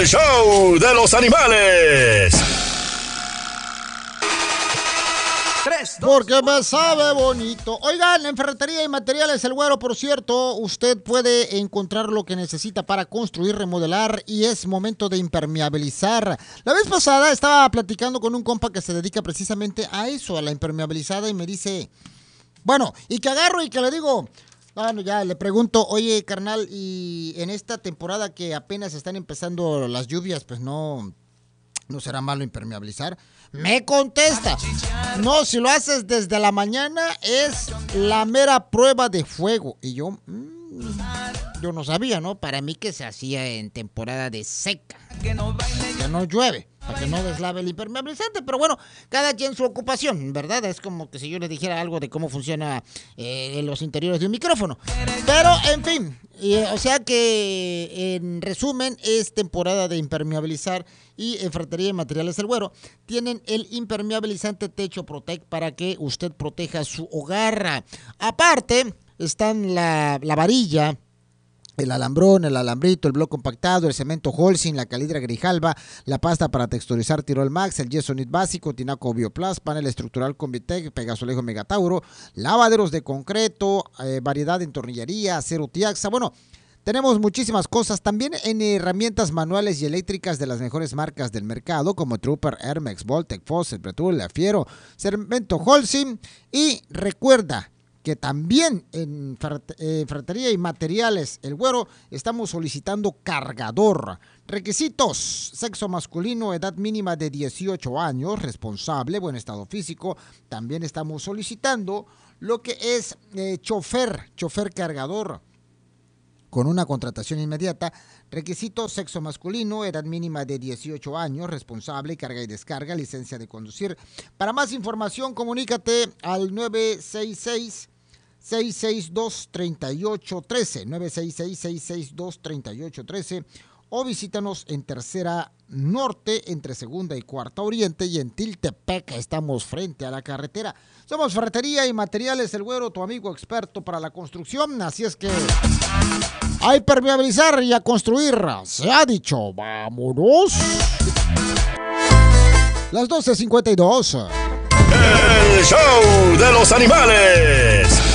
El show de los animales. Porque me sabe bonito. Oigan, en Ferretería y Materiales El Güero, por cierto, usted puede encontrar lo que necesita para construir, remodelar y es momento de impermeabilizar. La vez pasada estaba platicando con un compa que se dedica precisamente a eso, a la impermeabilizada, y me dice, bueno, y que agarro y que le digo, bueno, ya le pregunto, oye, carnal, y en esta temporada que apenas están empezando las lluvias, pues no será malo impermeabilizar. Me contesta, no, si lo haces desde la mañana es la mera prueba de fuego. Y yo no sabía, ¿no? Para mí que se hacía en temporada de seca, que no llueve, para que no deslave el impermeabilizante. Pero bueno, cada quien su ocupación, ¿verdad? Es como que si yo les dijera algo de cómo funciona los interiores de un micrófono. Pero, en fin, o sea que, en resumen, es temporada de impermeabilizar. Y en Ferretería y Materiales El Güero tienen el impermeabilizante Techo Protect para que usted proteja su hogar. Aparte, están la varilla, el alambrón, el alambrito, el bloque compactado, el cemento Holcim, la calidra Grijalva, la pasta para texturizar Tirol Max, el yeso Nit básico, Tinaco Bioplast, panel estructural Convitec, Pegasolejo Megatauro, lavaderos de concreto, variedad en tornillería, acero Tiaxa. Bueno, tenemos muchísimas cosas también en herramientas manuales y eléctricas de las mejores marcas del mercado, como Trooper, Hermex, Voltec, Fosset, Pretul, Fiero, Cemento Holcim. Y recuerda que también en Ferretería y Materiales El Güero estamos solicitando cargador. Requisitos: sexo masculino, edad mínima de 18 años, responsable, buen estado físico. También estamos solicitando lo que es chofer cargador, con una contratación inmediata. Requisito: sexo masculino, edad mínima de 18 años, responsable, carga y descarga, licencia de conducir. Para más información, comunícate al 966-662-3813, 966-662-3813, o visítanos en Tercera Norte, entre Segunda y Cuarta Oriente, y en Tiltepec estamos frente a la carretera. Somos Ferretería y Materiales El Güero, tu amigo experto para la construcción. Así es que a impermeabilizar y a construir, se ha dicho. ¡Vámonos! Las 12:52. El show de los animales.